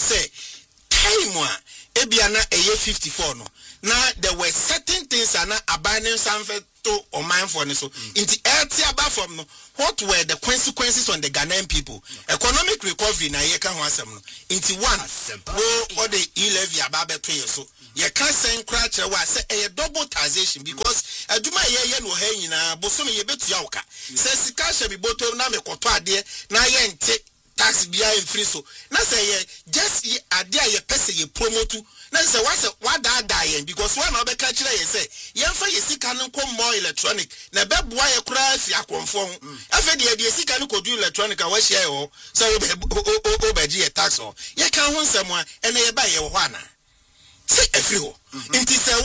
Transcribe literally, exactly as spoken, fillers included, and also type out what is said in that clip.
say time ebiana eye fifty-four no. Now there were certain things are not abandoning something to or mind for so in the area from what were the consequences on the Ghanaian people? No. Economic recovery na ye can wasem no. Into one go or the e-levy ababe to so you can't send crash was a double taxation because a duma ye no hey na bosom ye betu yawka. Says the cash be bottom na me koto ade na ye nte tax bia en free so. Na say just ye ade ye pese ye promote na say what's what that dying because one of the catch you say yemfa yesika no kom more electronic na beboa ye kura fi akonfon afa de de yesika no kodu electronic a wa share ho so obeji ye tax ho ye kan ho nsem a ene ye ba ye ho ana say every ho nti say